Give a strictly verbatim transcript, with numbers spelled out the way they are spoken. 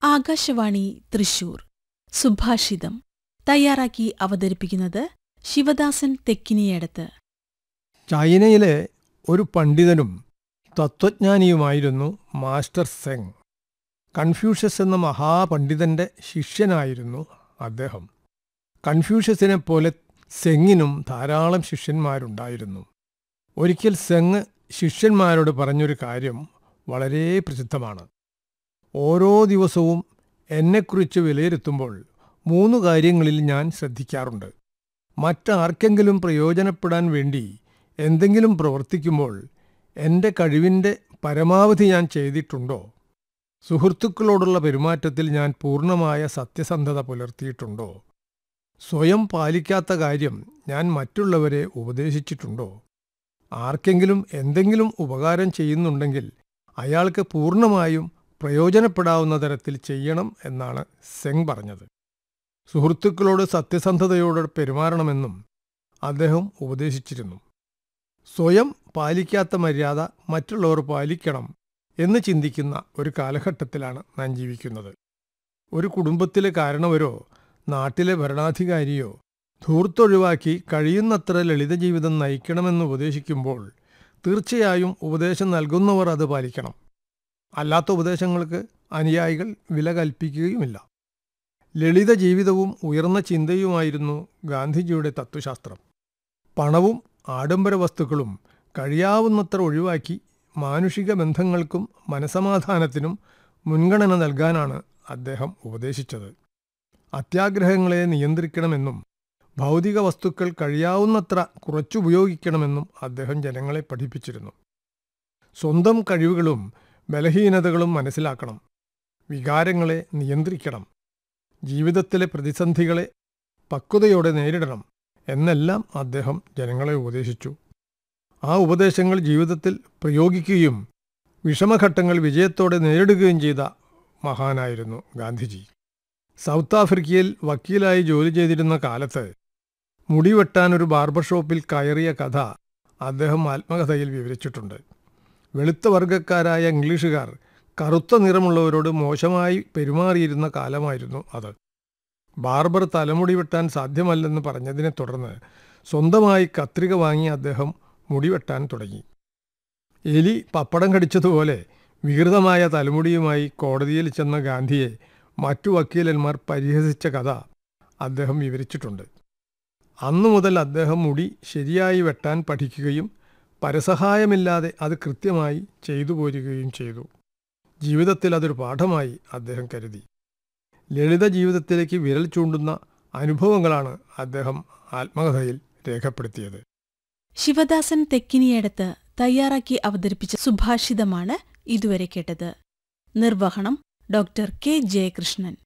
ആകാശവാണി തൃശൂർ സുഭാഷിതം തയ്യാറാക്കി അവതരിപ്പിക്കുന്നത് ശിവദാസൻ തെക്കിനിയടത്ത്. ചൈനയിലെ ഒരു പണ്ഡിതനും തത്വജ്ഞാനിയുമായിരുന്നു മാസ്റ്റർ സെങ്. കൺഫ്യൂഷ്യസ് എന്ന മഹാപണ്ഡിതന്റെ ശിഷ്യനായിരുന്നു അദ്ദേഹം. കൺഫ്യൂഷ്യസിനെ പോലെ സെങ്ങിനും ധാരാളം ശിഷ്യന്മാരുണ്ടായിരുന്നു. ഒരിക്കൽ സെങ് ശിഷ്യന്മാരോട് പറഞ്ഞൊരു കാര്യം വളരെ പ്രസിദ്ധമാണ്. ഓരോ ദിവസവും എന്നെക്കുറിച്ച് വിലയിരുത്തുമ്പോൾ മൂന്ന് കാര്യങ്ങളിൽ ഞാൻ ശ്രദ്ധിക്കാറുണ്ട്. മറ്റാർക്കെങ്കിലും പ്രയോജനപ്പെടാൻ വേണ്ടി എന്തെങ്കിലും പ്രവർത്തിക്കുമ്പോൾ എൻ്റെ കഴിവിൻ്റെ പരമാവധി ഞാൻ ചെയ്തിട്ടുണ്ടോ? സുഹൃത്തുക്കളോടുള്ള പെരുമാറ്റത്തിൽ ഞാൻ പൂർണ്ണമായ സത്യസന്ധത പുലർത്തിയിട്ടുണ്ടോ? സ്വയം പാലിക്കാത്ത കാര്യം ഞാൻ മറ്റുള്ളവരെ ഉപദേശിച്ചിട്ടുണ്ടോ? ആർക്കെങ്കിലും എന്തെങ്കിലും ഉപകാരം ചെയ്യുന്നുണ്ടെങ്കിൽ അയാൾക്ക് പൂർണ്ണമായും പ്രയോജനപ്പെടാവുന്ന തരത്തിൽ ചെയ്യണം എന്നാണ് സെങ് പറഞ്ഞത്. സുഹൃത്തുക്കളോട് സത്യസന്ധതയോടെ പെരുമാറണമെന്നും അദ്ദേഹം ഉപദേശിച്ചിരുന്നു. സ്വയം പാലിക്കാത്ത മര്യാദ മറ്റുള്ളവർ പാലിക്കണം എന്ന് ചിന്തിക്കുന്ന ഒരു കാലഘട്ടത്തിലാണ് നാം ജീവിക്കുന്നത്. ഒരു കുടുംബത്തിലെ കാരണവരോ നാട്ടിലെ ഭരണാധികാരിയോ ധൂർത്തൊഴിവാക്കി കഴിയുന്നത്ര ലളിത ജീവിതം നയിക്കണമെന്ന് ഉപദേശിക്കുമ്പോൾ തീർച്ചയായും ഉപദേശം നൽകുന്നവർ അത് പാലിക്കണം. അല്ലാത്ത ഉപദേശങ്ങൾക്ക് അനുയായികൾ വില കൽപ്പിക്കുകയുമില്ല. ലളിത ജീവിതവും ഉയർന്ന ചിന്തയുമായിരുന്നു ഗാന്ധിജിയുടെ തത്വശാസ്ത്രം. പണവും ആഡംബര വസ്തുക്കളും കഴിയാവുന്നത്ര ഒഴിവാക്കി മാനുഷിക ബന്ധങ്ങൾക്കും മനസമാധാനത്തിനും മുൻഗണന നൽകാനാണ് അദ്ദേഹം ഉപദേശിച്ചത്. അത്യാഗ്രഹങ്ങളെ നിയന്ത്രിക്കണമെന്നും ഭൗതിക വസ്തുക്കൾ കഴിയാവുന്നത്ര കുറച്ചുപയോഗിക്കണമെന്നും അദ്ദേഹം ജനങ്ങളെ പഠിപ്പിച്ചിരുന്നു. സ്വന്തം കഴിവുകളും ബലഹീനതകളും മനസ്സിലാക്കണം. വികാരങ്ങളെ നിയന്ത്രിക്കണം. ജീവിതത്തിലെ പ്രതിസന്ധികളെ പക്വതയോടെ നേരിടണം എന്നെല്ലാം അദ്ദേഹം ജനങ്ങളെ ഉപദേശിച്ചു. ആ ഉപദേശങ്ങൾ ജീവിതത്തിൽ പ്രയോഗിക്കുകയും വിഷമഘട്ടങ്ങൾ വിജയത്തോടെ നേരിടുകയും ചെയ്ത മഹാനായിരുന്നു ഗാന്ധിജി. സൗത്ത് ആഫ്രിക്കയിൽ വക്കീലായി ജോലി ചെയ്തിരുന്ന കാലത്ത് മുടിവെട്ടാൻ ഒരു ബാർബർ ഷോപ്പിൽ കയറിയ കഥ അദ്ദേഹം ആത്മകഥയിൽ വിവരിച്ചിട്ടുണ്ട്. വെളുത്ത വർഗക്കാരായ ഇംഗ്ലീഷുകാർ കറുത്ത നിറമുള്ളവരോട് മോശമായി പെരുമാറിയിരുന്ന കാലമായിരുന്നു അത്. ബാർബർ തലമുടി വെട്ടാൻ സാധ്യമല്ലെന്ന് പറഞ്ഞതിനെ തുടർന്ന് സ്വന്തമായി കത്രിക വാങ്ങി അദ്ദേഹം മുടിവെട്ടാൻ തുടങ്ങി. എലി പപ്പടം കടിച്ചതുപോലെ വികൃതമായ തലമുടിയുമായി കോടതിയിൽ ചെന്ന ഗാന്ധിയെ മറ്റു വക്കീലന്മാർ പരിഹസിച്ച കഥ അദ്ദേഹം വിവരിച്ചിട്ടുണ്ട്. അന്നു മുതൽ അദ്ദേഹം മുടി ശരിയായി വെട്ടാൻ പഠിക്കുകയും പരസഹായമില്ലാതെ അത് കൃത്യമായി ചെയ്തു പോരുകയും ചെയ്തു. ജീവിതത്തിൽ അതൊരു പാഠമായി അദ്ദേഹം കരുതി. ലളിത ജീവിതത്തിലേക്ക് വിരൽ ചൂണ്ടുന്ന അനുഭവങ്ങളാണ് അദ്ദേഹം ആത്മകഥയിൽ രേഖപ്പെടുത്തിയത്. ശിവദാസൻ തെക്കിനിയടത്ത് തയ്യാറാക്കി അവതരിപ്പിച്ച സുഭാഷിതമാണ് ഇതുവരെ കേട്ടത്. നിർവഹണം ഡോക്ടർ കെ ജയകൃഷ്ണൻ.